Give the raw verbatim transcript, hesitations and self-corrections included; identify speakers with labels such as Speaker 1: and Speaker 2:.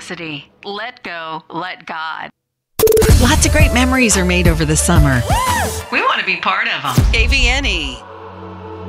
Speaker 1: authenticity. Let go, let God.
Speaker 2: Lots of great memories are made over the summer.
Speaker 1: We want to be part of them.
Speaker 2: K V N E.